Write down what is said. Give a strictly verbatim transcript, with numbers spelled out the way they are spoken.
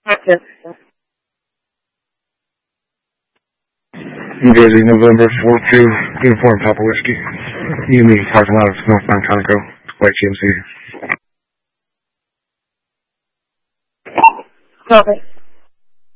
Yes. New Jersey, November four two, Uniform Papa Whiskey. You meet parking lot of Northbound Conoco, White G M C. Copy.